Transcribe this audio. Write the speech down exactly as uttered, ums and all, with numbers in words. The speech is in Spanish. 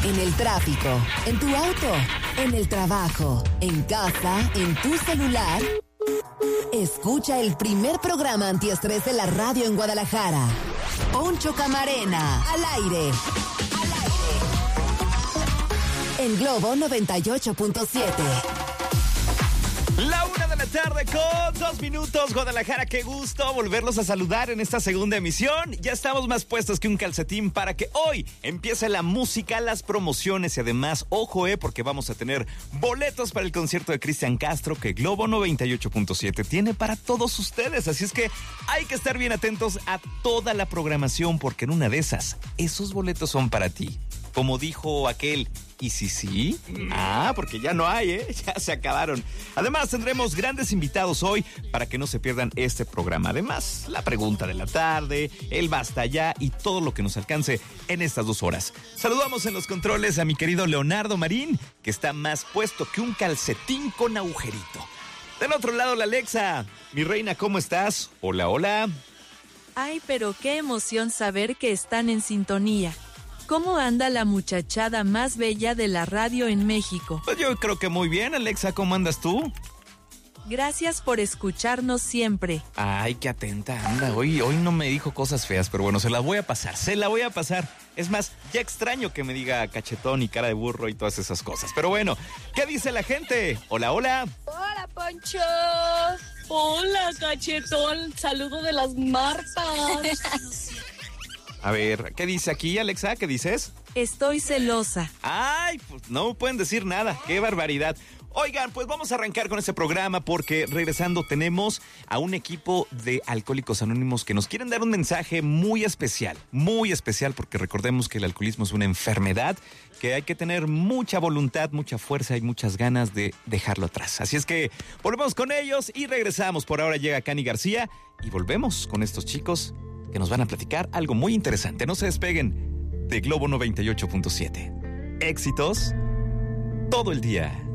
en el tráfico, en tu auto, en el trabajo, en casa, en tu celular. Escucha el primer programa antiestrés de la radio en Guadalajara. Poncho Camarena, al aire. Al aire. En Globo noventa y ocho punto siete. La una de la tarde con dos minutos, Guadalajara, qué gusto volverlos a saludar en esta segunda emisión. Ya estamos más puestos que un calcetín para que hoy empiece la música, las promociones y además, ojo, eh, porque vamos a tener boletos para el concierto de Cristian Castro que Globo noventa y ocho punto siete tiene para todos ustedes. Así es que hay que estar bien atentos a toda la programación porque en una de esas, esos boletos son para ti. Como dijo aquel, ¿y si sí? Ah, porque ya no hay, ¿eh? Ya se acabaron. Además, tendremos grandes invitados hoy para que no se pierdan este programa. Además, la pregunta de la tarde, el basta ya y todo lo que nos alcance en estas dos horas. Saludamos en los controles a mi querido Leonardo Marín, que está más puesto que un calcetín con agujerito. Del otro lado, la Alexa. Mi reina, ¿cómo estás? Hola, hola. Ay, pero qué emoción saber que están en sintonía. ¿Cómo anda la muchachada más bella de la radio en México? Pues yo creo que muy bien, Alexa. ¿Cómo andas tú? Gracias por escucharnos siempre. Ay, qué atenta anda. Hoy, hoy no me dijo cosas feas, pero bueno, se las voy a pasar, se la voy a pasar. Es más, ya extraño que me diga cachetón y cara de burro y todas esas cosas. Pero bueno, ¿qué dice la gente? Hola, hola. Hola, Poncho. Hola, cachetón. Saludo de las Martas. A ver, ¿qué dice aquí, Alexa? ¿Qué dices? Estoy celosa. Ay, pues no pueden decir nada. ¡Qué barbaridad! Oigan, pues vamos a arrancar con este programa porque regresando tenemos a un equipo de Alcohólicos Anónimos que nos quieren dar un mensaje muy especial, muy especial porque recordemos que el alcoholismo es una enfermedad que hay que tener mucha voluntad, mucha fuerza y muchas ganas de dejarlo atrás. Así es que volvemos con ellos y regresamos. Por ahora llega Cani García y volvemos con estos chicos que nos van a platicar algo muy interesante. No se despeguen de Globo noventa y ocho punto siete. Éxitos todo el día.